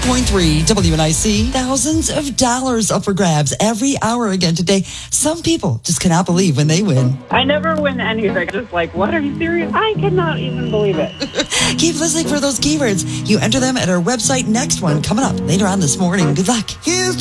101.3 WNIC. Thousands of dollars up for grabs every hour again today. Some people just cannot believe when they win. I never win anything. Just like, what, are you serious? I cannot even believe it. Keep listening for those keywords. You enter them at our website. Next one coming up later on this morning. Good luck. Here's